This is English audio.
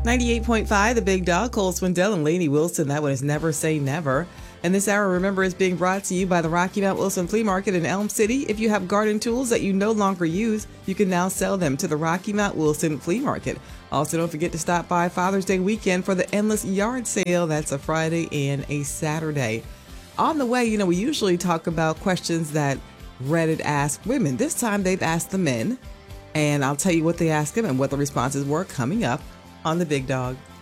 98.5, The Big Dog, Cole Swindell and Lainey Wilson. That one is Never Say Never. And this hour, remember, is being brought to you by the Rocky Mount Wilson Flea Market in Elm City. If you have garden tools that you no longer use, you can now sell them to the Rocky Mount Wilson Flea Market. Also, don't forget to stop by Father's Day weekend for the Endless Yard Sale. That's a Friday and a Saturday. On the way, we usually talk about questions that Reddit asked women. This time, they've asked the men. And I'll tell you what they asked them and what the responses were coming up on The Big Dog.